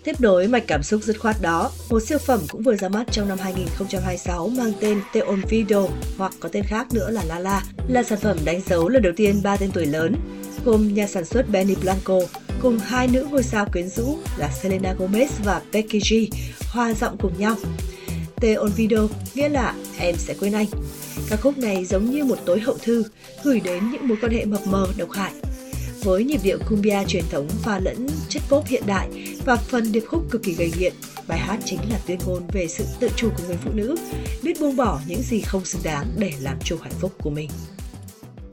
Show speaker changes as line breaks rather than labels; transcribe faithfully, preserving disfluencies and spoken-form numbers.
Tiếp nối mạch cảm xúc dứt khoát đó, một siêu phẩm cũng vừa ra mắt trong năm hai nghìn không trăm hai mươi sáu mang tên Te Olvido hoặc có tên khác nữa là La La, là sản phẩm đánh dấu lần đầu tiên ba tên tuổi lớn, gồm nhà sản xuất Benny Blanco cùng hai nữ ngôi sao quyến rũ là Selena Gomez và Becky G hòa giọng cùng nhau. Te Olvido nghĩa là em sẽ quên anh. Ca khúc này giống như một tối hậu thư gửi đến những mối quan hệ mập mờ độc hại. Với nhịp điệu cumbia truyền thống pha lẫn chất pop hiện đại và phần điệp khúc cực kỳ gây nghiện, bài hát chính là tuyên ngôn về sự tự chủ của người phụ nữ, biết buông bỏ những gì không xứng đáng để làm chủ hạnh phúc của mình.